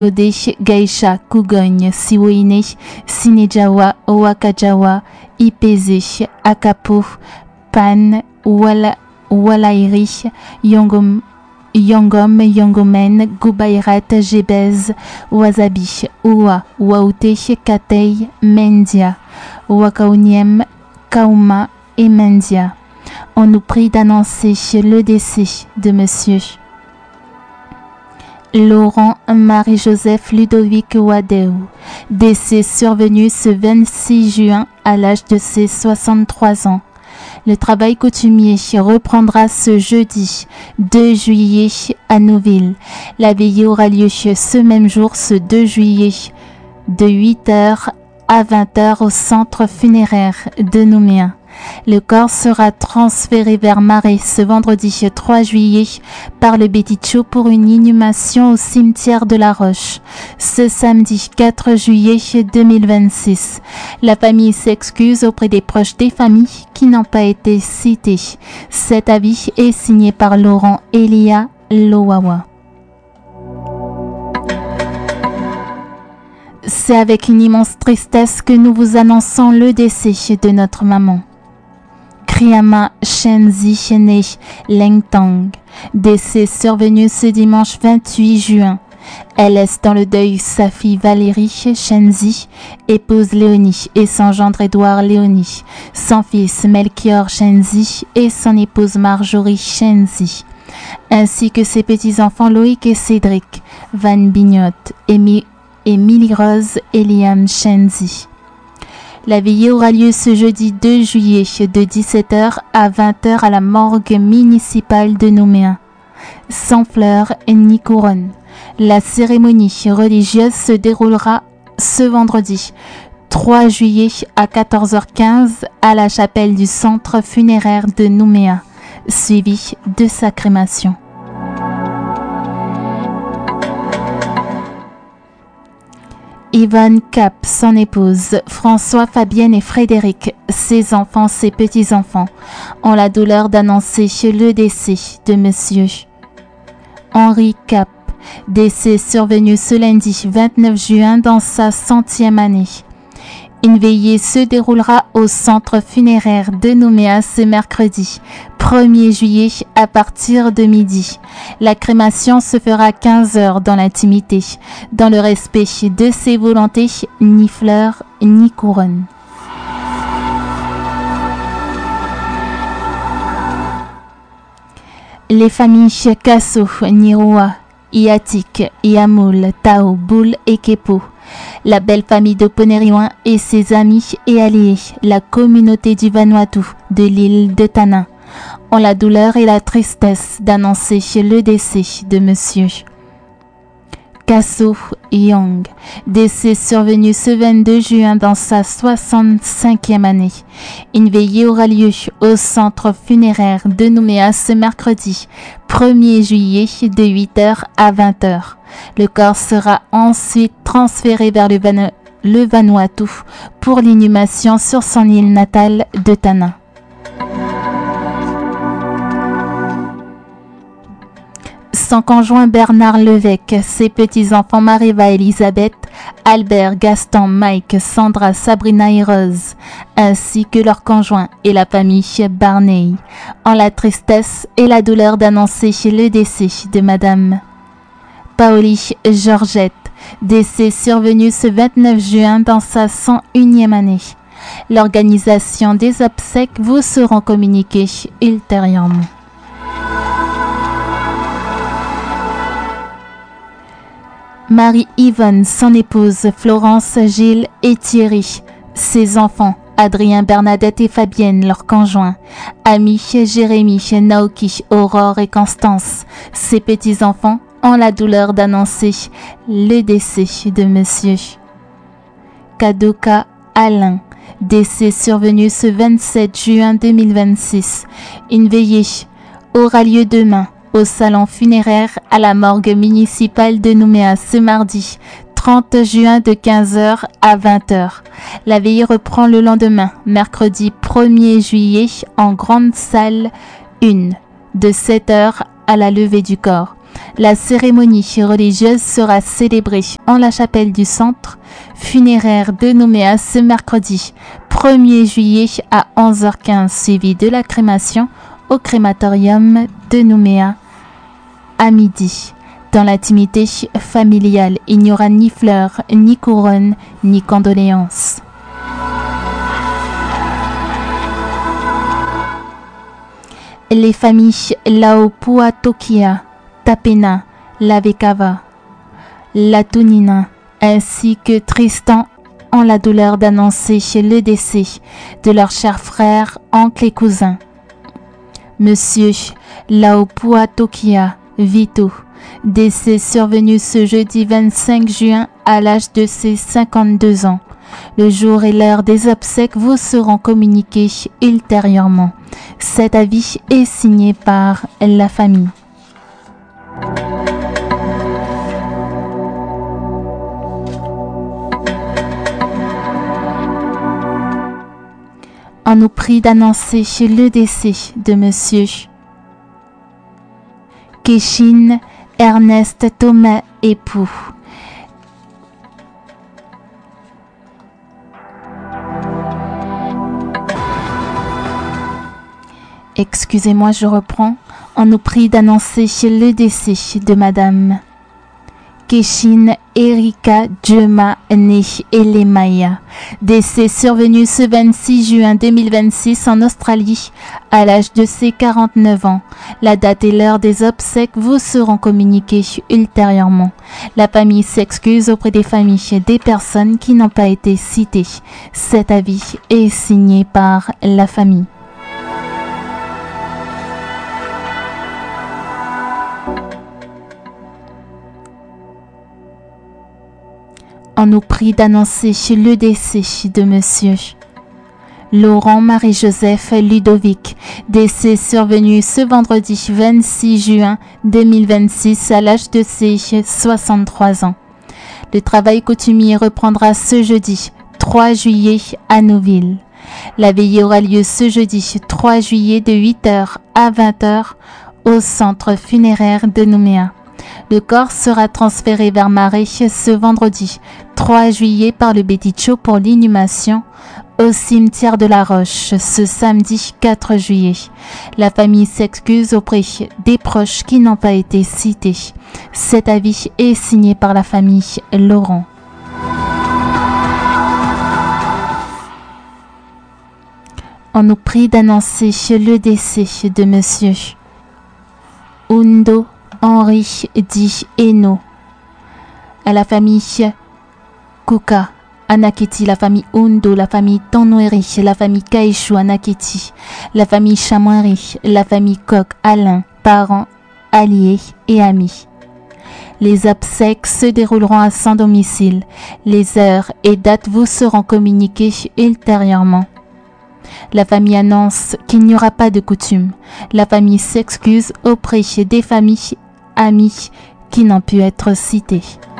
Ode, Geisha, Kugogne, Siwoine, Sinejawa, Owakajawa, Ipeze, Akapo, Pan, Walairi, Yongom, Yongomen, Gubairat, Jebez, Wasabi, Oua, Waute, Katei, Mendia, Wakauniem, Kauma et Mendia. On nous prie d'annoncer le décès de Monsieur Laurent Marie-Joseph Ludovic Wadeu, décès survenu ce 26 juin à l'âge de ses 63 ans. Le travail coutumier reprendra ce jeudi 2 juillet à Nouville. La veillée aura lieu ce même jour, ce 2 juillet, de 8h à 20h au centre funéraire de Nouméa. Le corps sera transféré vers Marais ce vendredi 3 juillet par le Béticho pour une inhumation au cimetière de la Roche. Ce samedi 4 juillet 2026, la famille s'excuse auprès des proches des familles qui n'ont pas été citées. Cet avis est signé par Laurent Elia Lowawa. C'est avec une immense tristesse que nous vous annonçons le décès de notre maman. Kriama Shenzi née Lengtang, décès survenu ce dimanche 28 juin. Elle laisse dans le deuil sa fille Valérie Shenzi, épouse Léonie, et son gendre Édouard Léonie, son fils Melchior Shenzi et son épouse Marjorie Shenzi, ainsi que ses petits-enfants Loïc et Cédric Van Bignot et Milly Rose et Liam Shenzi. La veillée aura lieu ce jeudi 2 juillet de 17h à 20h à la morgue municipale de Nouméa. Sans fleurs ni couronne. La cérémonie religieuse se déroulera ce vendredi 3 juillet à 14h15 à la chapelle du centre funéraire de Nouméa, suivie de sa crémation. Yvonne Cap, son épouse, François, Fabienne et Frédéric, ses enfants, ses petits-enfants, ont la douleur d'annoncer le décès de Monsieur Henri Cap, décès survenu ce lundi 29 juin dans sa 100e année. Une veillée se déroulera au centre funéraire de Nouméa ce mercredi 1er juillet à partir de midi. La crémation se fera à 15h dans l'intimité, dans le respect de ses volontés, ni fleurs ni couronne. Les familles Kasso, Niroa, Iatik, Iamoul, Tao, Boul et Kepo, la belle famille de Poneriouin et ses amis et alliés, la communauté du Vanuatu de l'île de Tanin, ont la douleur et la tristesse d'annoncer le décès de Monsieur Kasso Young, décès survenu ce 22 juin dans sa 65e année. Une veillée aura lieu au centre funéraire de Nouméa ce mercredi 1er juillet de 8h à 20h. Le corps sera ensuite transféré vers le Vanuatu pour l'inhumation sur son île natale de Tanin. Son conjoint Bernard Levesque, ses petits-enfants Mariva Elisabeth, Albert, Gaston, Mike, Sandra, Sabrina et Rose, ainsi que leurs conjoints et la famille Barney, ont la tristesse et la douleur d'annoncer le décès de Madame Paoli Georgette, décès survenu ce 29 juin dans sa 101e année. L'organisation des obsèques vous seront communiquées ultérieurement. Marie-Yvonne, son épouse, Florence, Gilles et Thierry, ses enfants, Adrien, Bernadette et Fabienne, leurs conjoints, amis, Jérémy, Naoki, Aurore et Constance, ses petits-enfants, ont la douleur d'annoncer le décès de Monsieur Kadoka Alain, décès survenu ce 27 juin 2026. Une veillée aura lieu demain au salon funéraire à la morgue municipale de Nouméa ce mardi 30 juin de 15h à 20h. La veillée reprend le lendemain, mercredi 1er juillet, en grande salle 1, de 7h à la levée du corps. La cérémonie religieuse sera célébrée en la chapelle du centre funéraire de Nouméa ce mercredi 1er juillet à 11h15, suivi de la crémation au crématorium de Nouméa à midi. Dans l'intimité familiale, il n'y aura ni fleurs, ni couronnes, ni condoléances. Les familles Laopua Tokia, Tapena, Lavekava, Latunina, ainsi que Tristan ont la douleur d'annoncer le décès de leurs chers frères, oncles et cousins. Monsieur Laopua Tokia Vito, décès survenu ce jeudi 25 juin à l'âge de ses 52 ans. Le jour et l'heure des obsèques vous seront communiqués ultérieurement. Cet avis est signé par la famille. On nous prie d'annoncer le décès de Monsieur Keshin Ernest Thomas époux. Excusez-moi, je reprends. On nous prie d'annoncer le décès de Madame Keshin Erika Djema née Elemaya. Décès survenu ce 26 juin 2026 en Australie à l'âge de ses 49 ans. La date et l'heure des obsèques vous seront communiquées ultérieurement. La famille s'excuse auprès des familles des personnes qui n'ont pas été citées. Cet avis est signé par la famille. On nous prie d'annoncer le décès de Monsieur Laurent Marie-Joseph Ludovic, décès survenu ce vendredi 26 juin 2026 à l'âge de ses 63 ans. Le travail coutumier reprendra ce jeudi 3 juillet à Nouville. La veillée aura lieu ce jeudi 3 juillet de 8h à 20h au centre funéraire de Nouméa. Le corps sera transféré vers Marais ce vendredi 3 juillet par le Béticho pour l'inhumation au cimetière de la Roche ce samedi 4 juillet. La famille s'excuse auprès des proches qui n'ont pas été cités. Cet avis est signé par la famille Laurent. On nous prie d'annoncer le décès de Monsieur Undo Henri dit Eno, à la famille Kuka, Anaketi, la famille Undo, la famille Tonoueri, la famille Kaishu, Anaketi, la famille Chamoiri, la famille Kok, Alain, parents, alliés et amis. Les obsèques se dérouleront à son domicile. Les heures et dates vous seront communiquées ultérieurement. La famille annonce qu'il n'y aura pas de coutume. La famille s'excuse auprès des familles amis qui n'ont pu être cités.